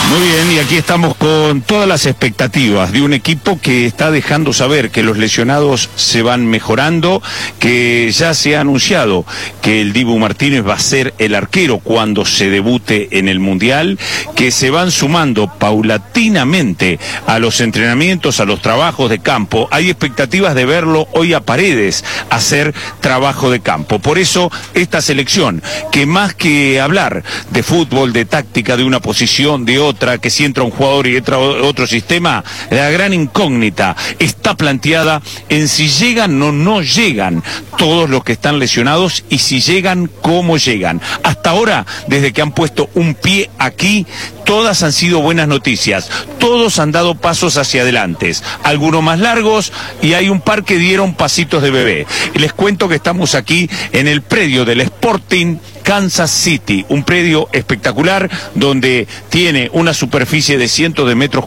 Muy bien, y aquí estamos con todas las expectativas de un equipo que está dejando saber que los lesionados se van mejorando, que ya se ha anunciado que el Dibu Martínez va a ser el arquero cuando se debute en el Mundial, que se van sumando paulatinamente a los entrenamientos, a los trabajos de campo. Hay expectativas de verlo hoy a Paredes hacer trabajo de campo. Por eso esta selección, que más que hablar de fútbol, de táctica, de una posición, de otra, que si entra un jugador y entra otro sistema, la gran incógnita está planteada en si llegan o no llegan todos los que están lesionados y si llegan, cómo llegan. Hasta ahora, desde que han puesto un pie aquí, todas han sido buenas noticias, todos han dado pasos hacia adelante, algunos más largos y hay un par que dieron pasitos de bebé. Y les cuento que estamos aquí en el predio del Sporting Kansas City, un predio espectacular donde tiene una superficie de cientos de metros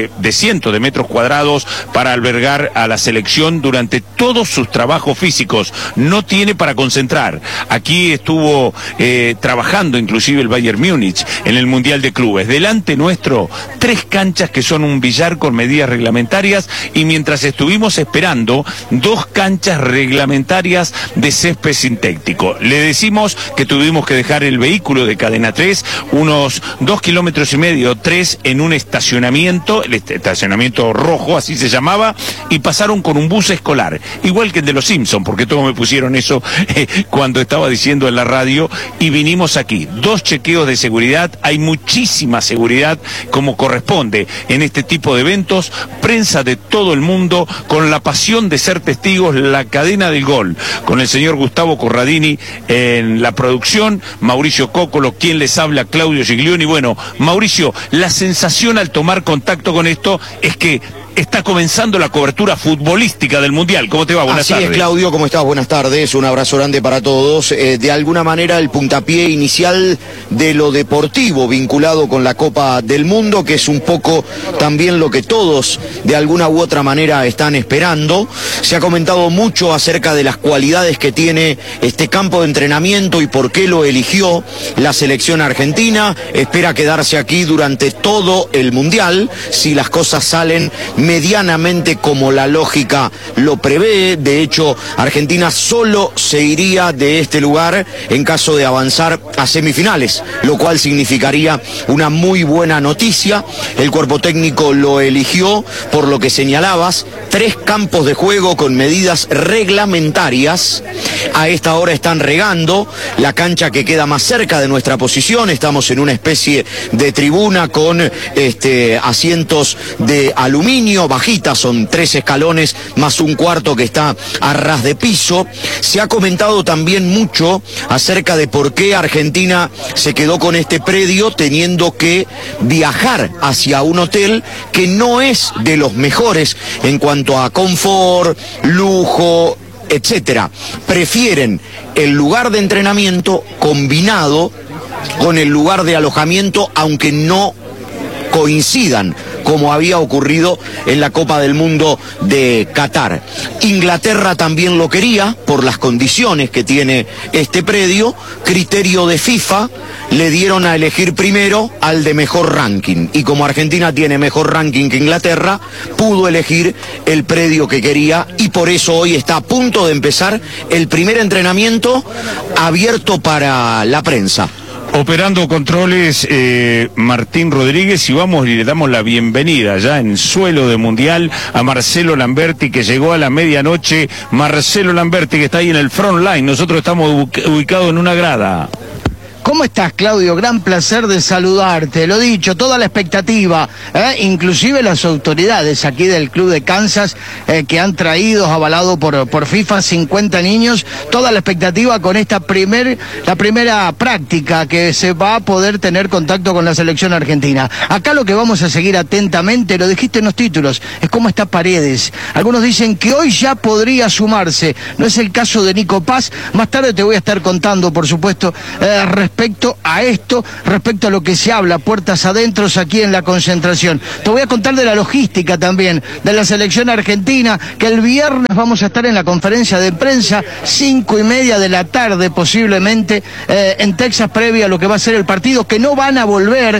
cuadrados para albergar a la selección durante todos sus trabajos físicos. No tiene para concentrar. Aquí estuvo trabajando inclusive el Bayern Múnich en el Mundial de Clubes. Delante nuestro, 3 canchas que son un billar con medidas reglamentarias y mientras estuvimos esperando, 2 canchas reglamentarias de césped sintético. Le decimos que tuvimos que dejar el vehículo de Cadena 3 unos 2,5 kilómetros, 3 en un estacionamiento, el estacionamiento rojo, así se llamaba, y pasaron con un bus escolar, igual que el de los Simpsons, porque todos me pusieron eso cuando estaba diciendo en la radio, y vinimos aquí. 2 chequeos de seguridad, hay muchísima seguridad como corresponde en este tipo de eventos, prensa de todo el mundo, con la pasión de ser testigos, la cadena del gol, con el señor Gustavo Corradini en la producción, Mauricio Cócolo, quien les habla, Claudio Giglioni. Bueno, Mauricio, la sensación al tomar contacto con esto es que está comenzando la cobertura futbolística del Mundial. ¿Cómo te va? Buenas tardes. Así es, Claudio, ¿cómo estás? Buenas tardes, un abrazo grande para todos. De alguna manera el puntapié inicial de lo deportivo vinculado con la Copa del Mundo, que es un poco también lo que todos de alguna u otra manera están esperando. Se ha comentado mucho acerca de las cualidades que tiene este campo de entrenamiento y por qué lo eligió la selección argentina. Espera quedarse aquí durante todo el Mundial, si las cosas salen medianamente como la lógica lo prevé. De hecho, Argentina solo se iría de este lugar en caso de avanzar a semifinales, lo cual significaría una muy buena noticia. El cuerpo técnico lo eligió por lo que señalabas, 3 campos de juego con medidas reglamentarias. A esta hora están regando la cancha que queda más cerca de nuestra posición. Estamos en una especie de tribuna con asientos de aluminio, bajitas, son 3 escalones más un cuarto que está a ras de piso. Se ha comentado también mucho acerca de por qué Argentina se quedó con este predio teniendo que viajar hacia un hotel que no es de los mejores en cuanto a confort, lujo, etcétera. Prefieren el lugar de entrenamiento combinado con el lugar de alojamiento, aunque no coincidan, como había ocurrido en la Copa del Mundo de Qatar. Inglaterra también lo quería por las condiciones que tiene este predio. Criterio de FIFA, le dieron a elegir primero al de mejor ranking, y como Argentina tiene mejor ranking que Inglaterra, pudo elegir el predio que quería, y por eso hoy está a punto de empezar el primer entrenamiento abierto para la prensa. Operando controles, Martín Rodríguez, y vamos y le damos la bienvenida ya en suelo de Mundial a Marcelo Lamberti, que llegó a la medianoche. Marcelo Lamberti, que está ahí en el front line, nosotros estamos ubicados en una grada. ¿Cómo estás, Claudio? Gran placer de saludarte. Lo dicho, toda la expectativa, inclusive las autoridades aquí del Club de Kansas, que han traído, avalado por FIFA, 50 niños, toda la expectativa con la primera práctica que se va a poder tener contacto con la selección argentina. Acá lo que vamos a seguir atentamente, lo dijiste en los títulos, es cómo está Paredes. Algunos dicen que hoy ya podría sumarse, no es el caso de Nico Paz. Más tarde te voy a estar contando, por supuesto, respecto respecto a esto, respecto a lo que se habla puertas adentro aquí en la concentración. Te voy a contar de la logística también, de la selección argentina, que el viernes vamos a estar en la conferencia de prensa, 5:30 de la tarde posiblemente, en Texas, previa a lo que va a ser el partido, que no van a volver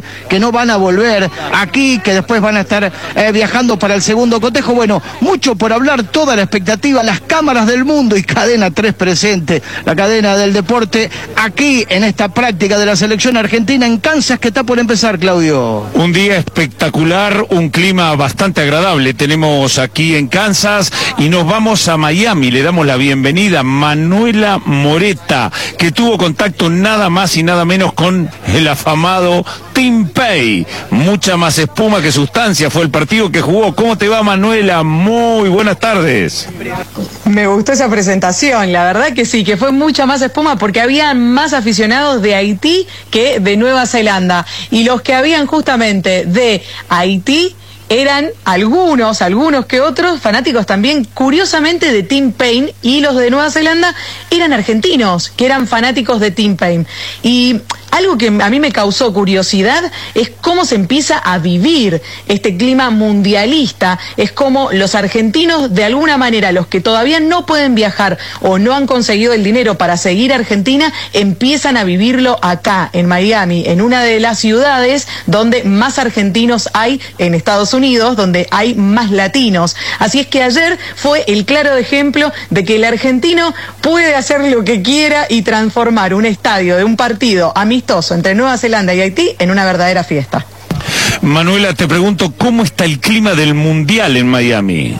aquí, que después van a estar viajando para el segundo cotejo. Bueno, mucho por hablar, toda la expectativa, las cámaras del mundo y Cadena 3 presente, la cadena del deporte, aquí en esta práctica de la selección argentina en Kansas, que está por empezar, Claudio. Un día espectacular, un clima bastante agradable tenemos aquí en Kansas y nos vamos a Miami. Le damos la bienvenida a Manuela Moreta, que tuvo contacto nada más y nada menos con el afamado Tim Pay. Mucha más espuma que sustancia fue el partido que jugó. ¿Cómo te va, Manuela? Muy buenas tardes. Me gustó esa presentación, la verdad que sí, que fue mucha más espuma porque había más aficionados de Haití que de Nueva Zelanda. Y los que habían justamente de Haití eran algunos que otros fanáticos también, curiosamente, de Tim Payne, y los de Nueva Zelanda eran argentinos, que eran fanáticos de Tim Payne. Y algo que a mí me causó curiosidad es cómo se empieza a vivir este clima mundialista, es como los argentinos, de alguna manera, los que todavía no pueden viajar o no han conseguido el dinero para seguir a Argentina, empiezan a vivirlo acá, en Miami, en una de las ciudades donde más argentinos hay en Estados Unidos, donde hay más latinos. Así es que ayer fue el claro ejemplo de que el argentino puede hacer lo que quiera y transformar un estadio de un partido amistoso entre Nueva Zelanda y Haití en una verdadera fiesta. Manuela, te pregunto, ¿cómo está el clima del Mundial en Miami?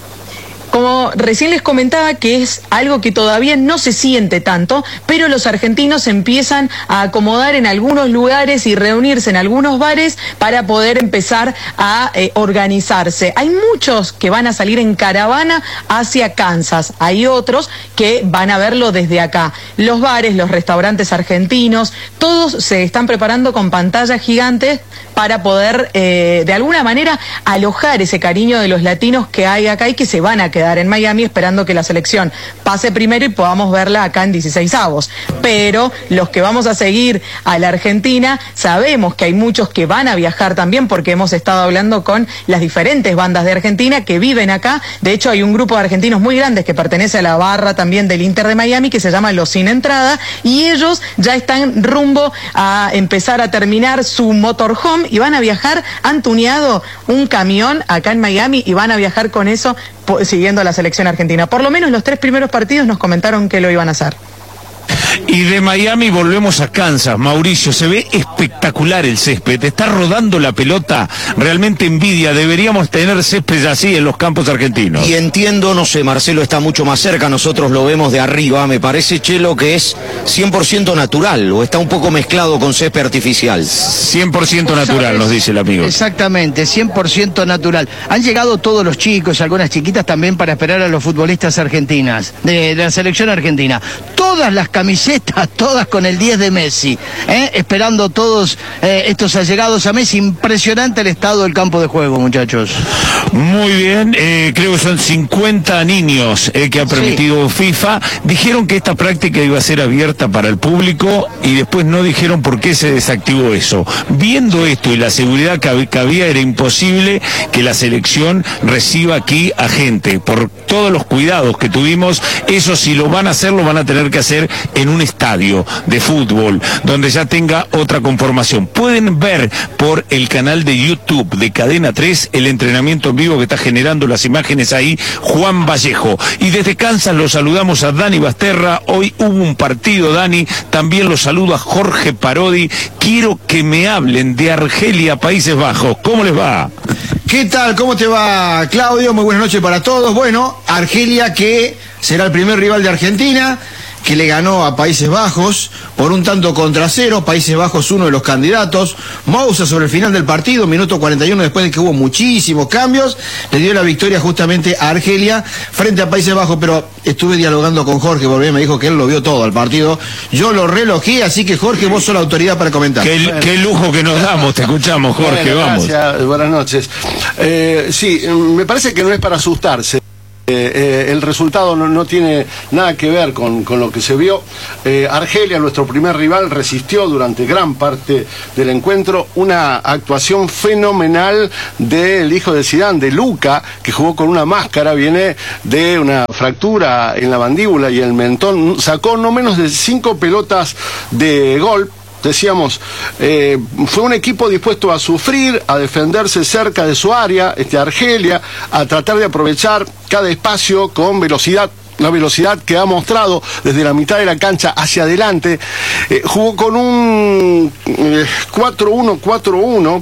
Como recién les comentaba, que es algo que todavía no se siente tanto, pero los argentinos empiezan a acomodar en algunos lugares y reunirse en algunos bares para poder empezar a organizarse. Hay muchos que van a salir en caravana hacia Kansas, hay otros que van a verlo desde acá. Los bares, los restaurantes argentinos, todos se están preparando con pantallas gigantes para poder, de alguna manera, alojar ese cariño de los latinos que hay acá y que se van a quedar en Miami esperando que la selección pase primero y podamos verla acá en 16avos. Pero los que vamos a seguir a la Argentina, sabemos que hay muchos que van a viajar también, porque hemos estado hablando con las diferentes bandas de Argentina que viven acá. De hecho, hay un grupo de argentinos muy grandes que pertenece a la barra también del Inter de Miami, que se llama Los Sin Entrada, y ellos ya están rumbo a empezar a terminar su motorhome y van a viajar, han tuneado un camión acá en Miami y van a viajar con eso siguiendo a la selección argentina. Por lo menos los 3 primeros partidos nos comentaron que lo iban a hacer. Y de Miami volvemos a Kansas. Mauricio, se ve espectacular el césped, está rodando la pelota, realmente envidia. Deberíamos tener césped así en los campos argentinos. Y entiendo, no sé, Marcelo está mucho más cerca, nosotros lo vemos de arriba, me parece, Chelo, que es 100% natural, o está un poco mezclado con césped artificial. 100% natural, nos dice el amigo. Exactamente, 100% natural. Han llegado todos los chicos, algunas chiquitas también, para esperar a los futbolistas argentinas, de la selección argentina. Todas las camisetas, todas con el 10 de Messi, esperando todos estos allegados a Messi. Impresionante el estado del campo de juego, muchachos. Muy bien, creo que son 50 niños que ha permitido FIFA. Dijeron que esta práctica iba a ser abierta para el público y después no dijeron por qué se desactivó eso. Viendo esto y la seguridad que había, era imposible que la selección reciba aquí a gente. Por todos los cuidados que tuvimos, eso si lo van a hacer, lo van a tener que hacer en un estadio de fútbol, donde ya tenga otra conformación. Pueden ver por el canal de YouTube de Cadena 3 el entrenamiento en vivo que está generando las imágenes ahí Juan Vallejo. Y desde Kansas los saludamos a Dani Basterra. Hoy hubo un partido, Dani. También los saludo a Jorge Parodi. Quiero que me hablen de Argelia, Países Bajos. ¿Cómo les va? ¿Qué tal? ¿Cómo te va, Claudio? Muy buenas noches para todos. Bueno, Argelia, que será el primer rival de Argentina, que le ganó a Países Bajos por un tanto contra 0. Países Bajos, uno de los candidatos. Moussa, sobre el final del partido, minuto 41, después de que hubo muchísimos cambios, le dio la victoria justamente a Argelia frente a Países Bajos. Pero estuve dialogando con Jorge, porque me dijo que él lo vio todo al partido. Yo lo relojé, así que Jorge, vos sos la autoridad para comentar. Qué lujo que nos damos, te escuchamos, Jorge, bueno, vamos. Gracias, buenas noches. Sí, me parece que no es para asustarse. El resultado no tiene nada que ver con lo que se vio. Argelia, nuestro primer rival, resistió durante gran parte del encuentro. Una actuación fenomenal del hijo de Zidane, de Luka, que jugó con una máscara, viene de una fractura en la mandíbula y el mentón. Sacó no menos de 5 pelotas de gol. Decíamos, fue un equipo dispuesto a sufrir, a defenderse cerca de su área, Argelia, a tratar de aprovechar cada espacio con velocidad. La velocidad que ha mostrado desde la mitad de la cancha hacia adelante. Jugó con un 4-1-4-1.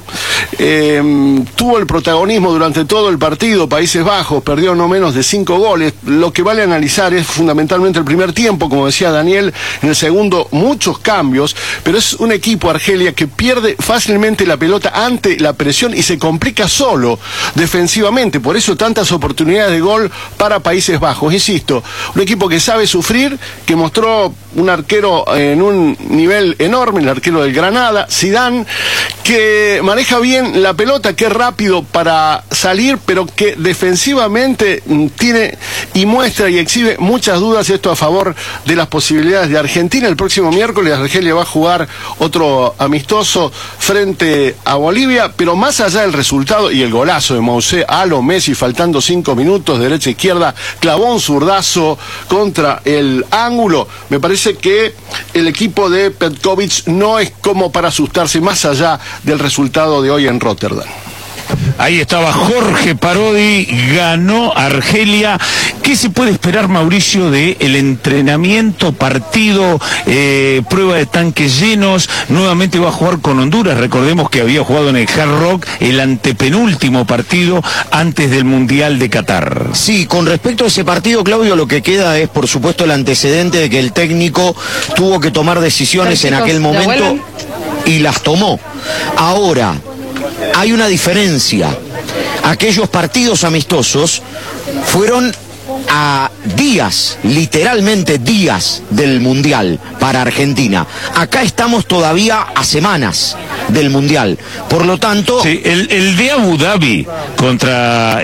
Tuvo el protagonismo durante todo el partido. Países Bajos perdió no menos de 5 goles. Lo que vale analizar es fundamentalmente el primer tiempo, como decía Daniel. En el segundo, muchos cambios. Pero es un equipo, Argelia, que pierde fácilmente la pelota ante la presión y se complica solo defensivamente. Por eso tantas oportunidades de gol para Países Bajos. Insisto, un equipo que sabe sufrir, que mostró un arquero en un nivel enorme, el arquero del Granada, Zidane, que maneja bien la pelota, que es rápido para salir, pero que defensivamente tiene y muestra y exhibe muchas dudas. Esto a favor de las posibilidades de Argentina. El próximo miércoles Argelia va a jugar otro amistoso frente a Bolivia, pero más allá del resultado y el golazo de Mousé a lo Messi, faltando 5 minutos, derecha e izquierda, clavó un zurdazo contra el ángulo. Me parece que el equipo de Petkovic no es como para asustarse más allá del resultado de hoy en Rotterdam. Ahí estaba Jorge Parodi, ganó Argelia. ¿Qué se puede esperar, Mauricio, de el entrenamiento, partido, prueba de tanques llenos? Nuevamente va a jugar con Honduras. Recordemos que había jugado en el Hard Rock el antepenúltimo partido antes del Mundial de Qatar. Sí, con respecto a ese partido, Claudio, lo que queda es, por supuesto, el antecedente de que el técnico tuvo que tomar decisiones en aquel momento y las tomó. Ahora, hay una diferencia. Aquellos partidos amistosos fueron a días, literalmente días del Mundial para Argentina. Acá estamos todavía a semanas del Mundial. Por lo tanto... Sí, el de Abu Dhabi contra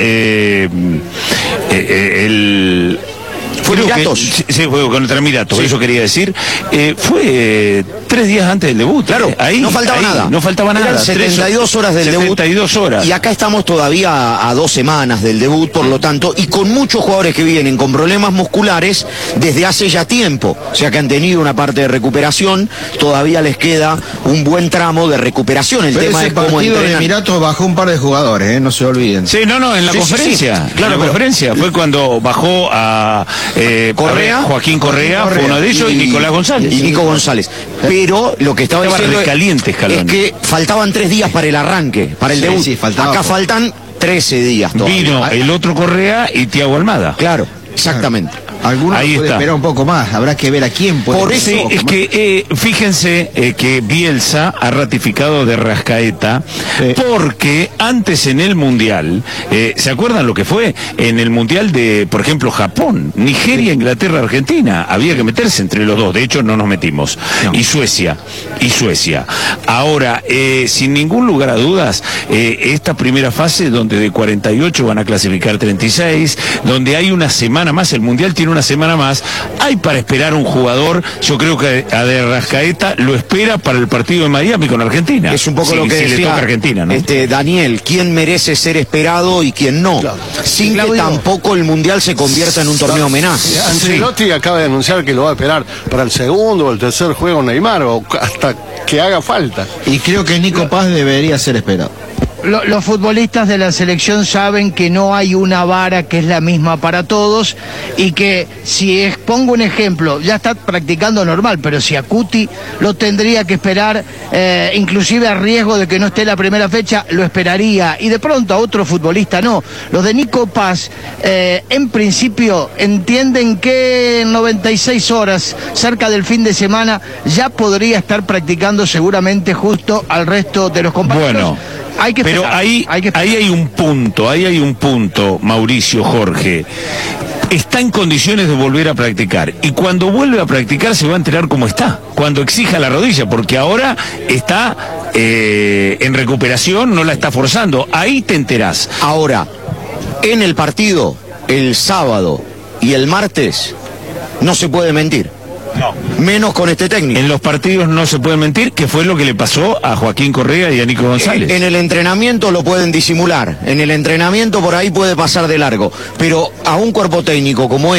¿Fue Emiratos? Sí, fue contra Emiratos, sí. Eso quería decir. Fue 3 días antes del debut. Claro, ahí no faltaba nada. No faltaba nada. 72 horas del debut. 72 horas. Y acá estamos todavía a 2 semanas del debut, por lo tanto, y con muchos jugadores que vienen con problemas musculares desde hace ya tiempo. O sea que han tenido una parte de recuperación, todavía les queda un buen tramo de recuperación. El tema es cómo entrenan. De Emiratos bajó un par de jugadores, no se olviden. Sí, en la conferencia. Sí. Claro, en la conferencia. Fue cuando bajó a Correa, Joaquín Correa, fue uno de ellos, y Nicolás González. Y Nico González. Pero lo que estaba diciendo es que faltaban 3 días para el arranque, para el debut. Acá faltan 13 días todavía. Vino el otro Correa y Thiago Almada. Claro, exactamente. Algunos pueden esperar un poco más, habrá que ver a quién puede. Por eso es que fíjense que Bielsa ha ratificado de Rascaeta, porque antes en el Mundial, ¿se acuerdan lo que fue? En el Mundial de, por ejemplo, Japón, Nigeria, Inglaterra, Argentina, había que meterse entre los dos, de hecho no nos metimos, y Suecia. Ahora, sin ningún lugar a dudas, esta primera fase donde de 48 van a clasificar 36, donde hay una semana más, el Mundial tiene una semana más, hay para esperar un jugador. Yo creo que a De Rascaeta lo espera para el partido de Miami con Argentina. Es un poco lo que decía, le toca a Argentina, ¿no? Daniel, quién merece ser esperado y quién no, sin que tampoco el Mundial se convierta en un torneo homenaje. Ancelotti acaba de anunciar que lo va a esperar para el segundo o el tercer juego Neymar, o hasta que haga falta. Y creo que Nico Paz debería ser esperado. Los futbolistas de la selección saben que no hay una vara que es la misma para todos, y que si pongo un ejemplo, ya está practicando normal, pero si a Cuti lo tendría que esperar, inclusive a riesgo de que no esté la primera fecha, lo esperaría, y de pronto a otro futbolista no. Los de Nico Paz, en principio, entienden que en 96 horas, cerca del fin de semana, ya podría estar practicando seguramente justo al resto de los compañeros. Bueno. Pero ahí hay un punto, Mauricio, Jorge. Está en condiciones de volver a practicar, y cuando vuelve a practicar se va a enterar cómo está, cuando exija la rodilla, porque ahora está en recuperación, no la está forzando, ahí te enterás. Ahora, en el partido el sábado y el martes, no se puede mentir. No. Menos con este técnico. En los partidos no se puede mentir, que fue lo que le pasó a Joaquín Correa y a Nico González. En el entrenamiento lo pueden disimular, en el entrenamiento por ahí puede pasar de largo, pero a un cuerpo técnico como